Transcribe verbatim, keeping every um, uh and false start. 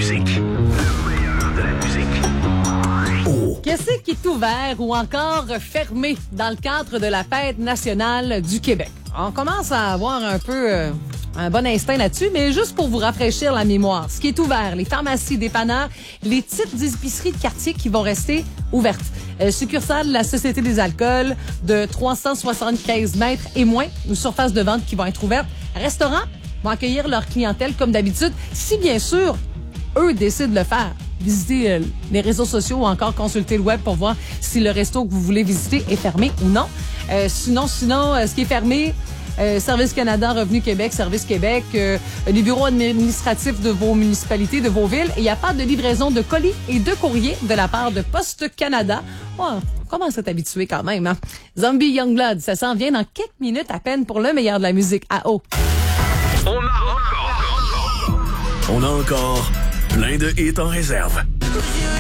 musique. Le meilleur de la musique. Oh. Qu'est-ce qui est ouvert ou encore fermé dans le cadre de la fête nationale du Québec? On commence à avoir un peu euh, un bon instinct là-dessus, mais juste pour vous rafraîchir la mémoire. Ce qui est ouvert, les pharmacies, dépanneurs, les petites épiceries de quartier qui vont rester ouvertes. Euh, succursale de la Société des alcools de trois cent soixante-quinze mètres et moins, une surface de vente qui va être ouverte. Restaurants vont accueillir leur clientèle comme d'habitude, si bien sûr, eux décident de le faire. Visiter euh, les réseaux sociaux ou encore consulter le web pour voir si le resto que vous voulez visiter est fermé ou non. Euh, sinon, sinon, euh, ce qui est fermé, euh, Service Canada, Revenu Québec, Service Québec, euh, les bureaux administratifs de vos municipalités, de vos villes. Il n'y a pas de livraison de colis et de courriers de la part de Poste Canada. Oh, on commence à t'habituer quand même. Hein? Zombie Youngblood, ça s'en vient dans quelques minutes à peine pour le meilleur de la musique à eau. On a encore, on a encore plein de hits en réserve.